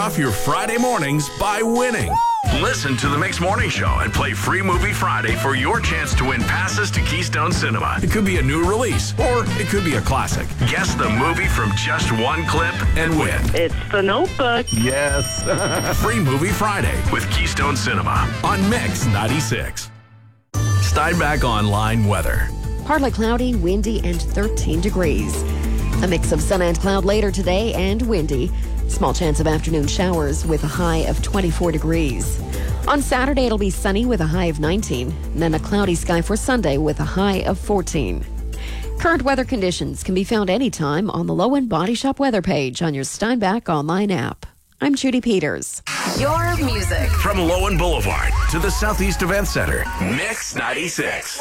off your Friday mornings by winning. Listen to the Mix Morning Show and play Free Movie Friday for your chance to win passes to Keystone Cinema. It could be a new release, or it could be a classic. Guess the movie from just one clip and win. It's The Notebook. Yes. Free Movie Friday with Keystone Cinema on Mix 96. Steinbach Online weather. Partly cloudy, windy, and 13 degrees. A mix of sun and cloud later today and windy. Small chance of afternoon showers with a high of 24 degrees. On Saturday, it'll be sunny with a high of 19, and then a cloudy sky for Sunday with a high of 14. Current weather conditions can be found anytime on the Lowen Body Shop weather page on your Steinbach Online app. I'm Judy Peters. Your music. From Lowen Boulevard to the Southeast Event Center, Mix 96.